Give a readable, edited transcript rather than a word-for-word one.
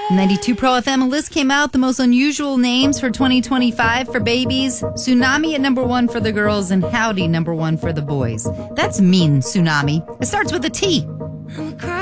92 Pro FM, a list came out, the most unusual names for 2025 for babies. Tsunami at number 1 for the girls and Howdy number 1 for the boys. That's mean, Tsunami. It starts with a T.